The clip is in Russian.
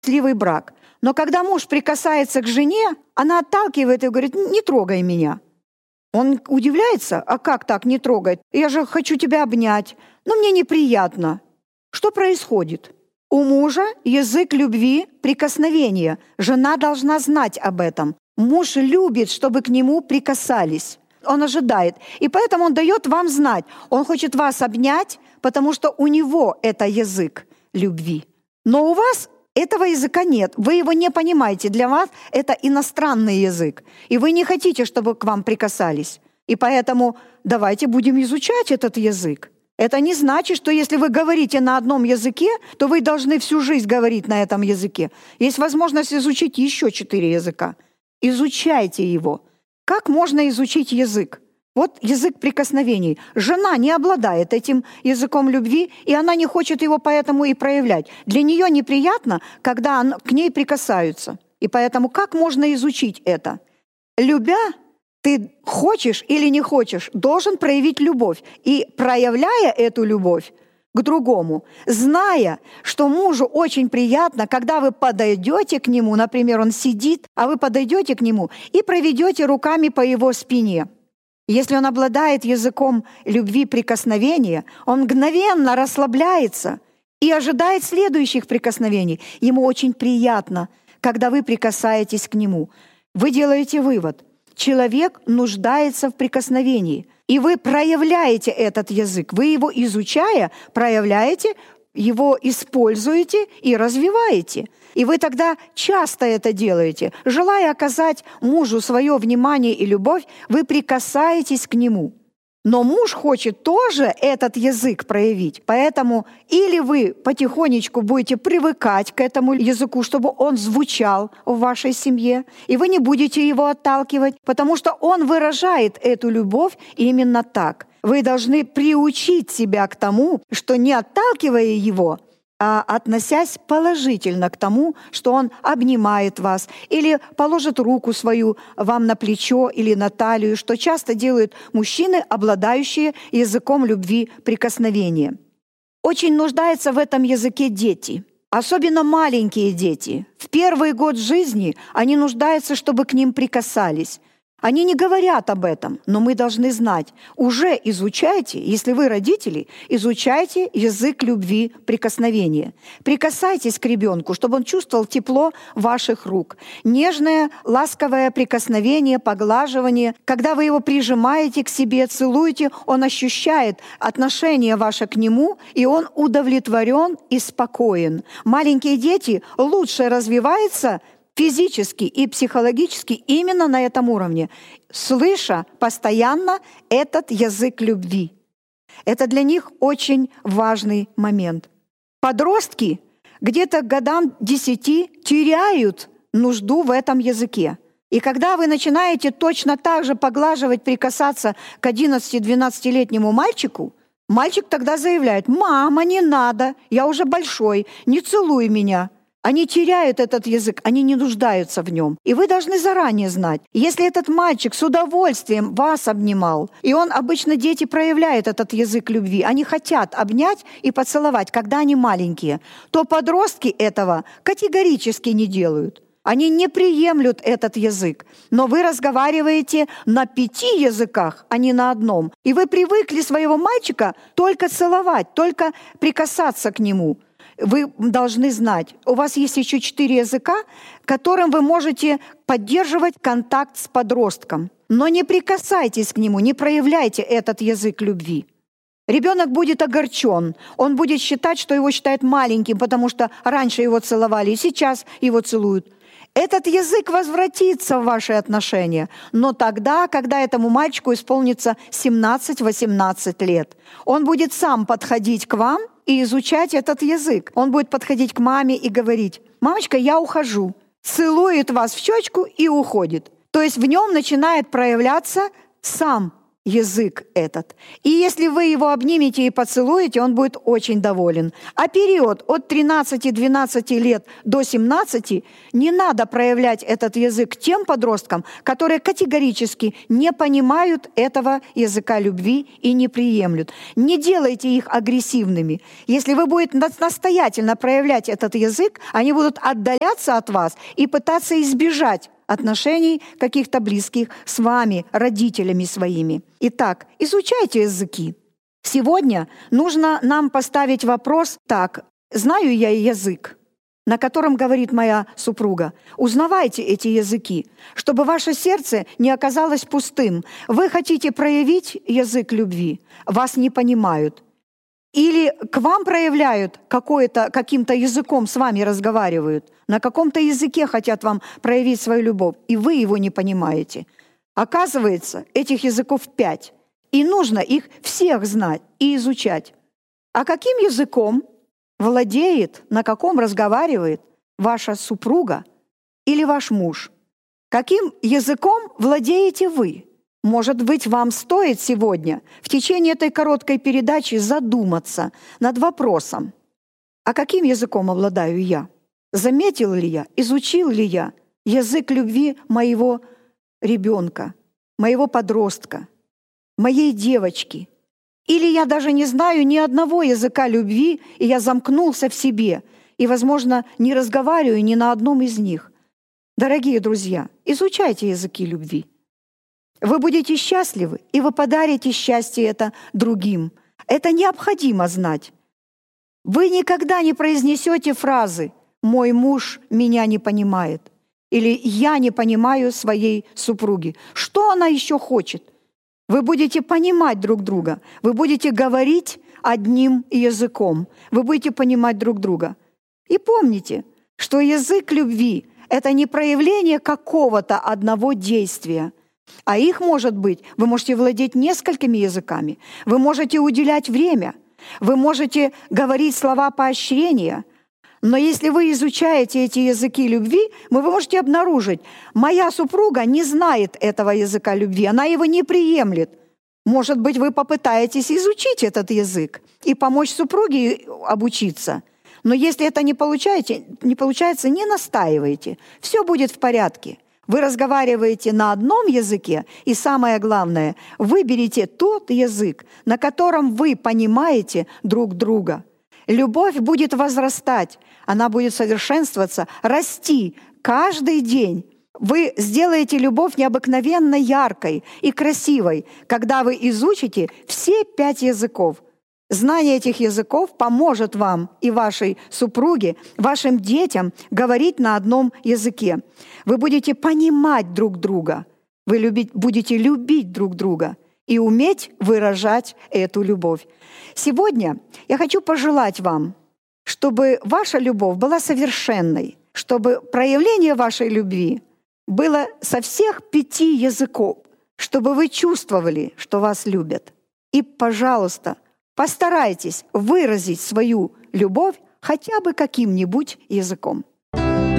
счастливый брак. Но когда муж прикасается к жене, она отталкивает и говорит: «Не трогай меня». Он удивляется: «А как так не трогает? Я же хочу тебя обнять, но мне неприятно». Что происходит? У мужа язык любви — прикосновения. Жена должна знать об этом. Муж любит, чтобы к нему прикасались. Он ожидает. И поэтому он дает вам знать. Он хочет вас обнять, потому что у него это язык любви. Но у вас этого языка нет. Вы его не понимаете. Для вас это иностранный язык. И вы не хотите, чтобы к вам прикасались. И поэтому давайте будем изучать этот язык. Это не значит, что если вы говорите на одном языке, то вы должны всю жизнь говорить на этом языке. Есть возможность изучить еще 4 языка. Изучайте его. Как можно изучить язык? Вот язык прикосновений. Жена не обладает этим языком любви, и она не хочет его поэтому и проявлять. Для нее неприятно, когда к ней прикасаются. И поэтому как можно изучить это? Любя, ты хочешь или не хочешь, должен проявить любовь. И проявляя эту любовь к другому, зная, что мужу очень приятно, когда вы подойдете к нему, например, он сидит, а вы подойдете к нему и проведете руками по его спине. Если он обладает языком любви прикосновения, он мгновенно расслабляется и ожидает следующих прикосновений. Ему очень приятно, когда вы прикасаетесь к нему. Вы делаете вывод: человек нуждается в прикосновении, и вы проявляете этот язык. Вы его, изучая, проявляете, его используете и развиваете. И вы тогда часто это делаете. Желая оказать мужу свое внимание и любовь, вы прикасаетесь к нему. Но муж хочет тоже этот язык проявить. Поэтому или вы потихонечку будете привыкать к этому языку, чтобы он звучал в вашей семье, и вы не будете его отталкивать, потому что он выражает эту любовь именно так. Вы должны приучить себя к тому, что не отталкивая его, а относясь положительно к тому, что он обнимает вас или положит руку свою вам на плечо или на талию, что часто делают мужчины, обладающие языком любви прикосновения. Очень нуждаются в этом языке дети, особенно маленькие дети. В первый год жизни они нуждаются, чтобы к ним прикасались. Они не говорят об этом, но мы должны знать. Уже изучайте, если вы родители, изучайте язык любви прикосновения. Прикасайтесь к ребенку, чтобы он чувствовал тепло ваших рук. Нежное, ласковое прикосновение, поглаживание. Когда вы его прижимаете к себе, целуете, он ощущает отношение ваше к нему, и он удовлетворен и спокоен. Маленькие дети лучше развиваются физически и психологически именно на этом уровне, слыша постоянно этот язык любви. Это для них очень важный момент. Подростки где-то к годам 10 теряют нужду в этом языке. И когда вы начинаете точно так же поглаживать, прикасаться к 11-12-летнему мальчику, мальчик тогда заявляет: «Мама, не надо, я уже большой, не целуй меня». Они теряют этот язык, они не нуждаются в нем. И вы должны заранее знать, если этот мальчик с удовольствием вас обнимал, и обычно дети проявляют этот язык любви, они хотят обнять и поцеловать, когда они маленькие, то подростки этого категорически не делают. Они не приемлют этот язык. Но вы разговариваете на 5 языках, а не на одном. И вы привыкли своего мальчика только целовать, только прикасаться к нему. Вы должны знать, у вас есть еще 4 языка, которым вы можете поддерживать контакт с подростком. Но не прикасайтесь к нему, не проявляйте этот язык любви. Ребенок будет огорчен, он будет считать, что его считают маленьким, потому что раньше его целовали, и сейчас его целуют. Этот язык возвратится в ваши отношения, но тогда, когда этому мальчику исполнится 17-18 лет. Он будет сам подходить к вам и изучать этот язык. Он будет подходить к маме и говорить: «Мамочка, я ухожу». Целует вас в щечку и уходит. То есть в нем начинает проявляться сам язык этот. И если вы его обнимете и поцелуете, он будет очень доволен. А период от 13-12 лет до 17 не надо проявлять этот язык тем подросткам, которые категорически не понимают этого языка любви и не приемлют. Не делайте их агрессивными. Если вы будете настоятельно проявлять этот язык, они будут отдаляться от вас и пытаться избежать отношений каких-то близких с вами, родителями своими. Итак, изучайте языки. Сегодня нужно нам поставить вопрос так: знаю я язык, на котором говорит моя супруга? Узнавайте эти языки, чтобы ваше сердце не оказалось пустым. Вы хотите проявить язык любви, вас не понимают. Или к вам проявляют каким-то языком, с вами разговаривают, на каком-то языке хотят вам проявить свою любовь, и вы его не понимаете. Оказывается, этих языков 5, и нужно их всех знать и изучать. А каким языком владеет, на каком разговаривает ваша супруга или ваш муж? Каким языком владеете вы? Может быть, вам стоит сегодня в течение этой короткой передачи задуматься над вопросом: а каким языком обладаю я? Заметил ли я, изучил ли я язык любви моего ребенка, моего подростка, моей девочки? Или я даже не знаю ни одного языка любви, и я замкнулся в себе, и, возможно, не разговариваю ни на одном из них? Дорогие друзья, изучайте языки любви. Вы будете счастливы, и вы подарите счастье это другим. Это необходимо знать. Вы никогда не произнесете фразы «мой муж меня не понимает» или «я не понимаю своей супруги». Что она еще хочет? Вы будете понимать друг друга, вы будете говорить одним языком, вы будете понимать друг друга. И помните, что язык любви — это не проявление какого-то одного действия, а их может быть, вы можете владеть несколькими языками, вы можете уделять время, вы можете говорить слова поощрения. Но если вы изучаете эти языки любви, вы можете обнаружить: моя супруга не знает этого языка любви, она его не приемлет. Может быть, вы попытаетесь изучить этот язык и помочь супруге обучиться. Но если это не получается, не настаивайте. Все будет в порядке. Вы разговариваете на одном языке, и самое главное, выберите тот язык, на котором вы понимаете друг друга. Любовь будет возрастать, она будет совершенствоваться, расти каждый день. Вы сделаете любовь необыкновенно яркой и красивой, когда вы изучите все 5 языков. Знание этих языков поможет вам и вашей супруге, вашим детям говорить на одном языке. Вы будете понимать друг друга, вы будете любить друг друга и уметь выражать эту любовь. Сегодня я хочу пожелать вам, чтобы ваша любовь была совершенной, чтобы проявление вашей любви было со всех 5 языков, чтобы вы чувствовали, что вас любят. И, пожалуйста, постарайтесь выразить свою любовь хотя бы каким-нибудь языком.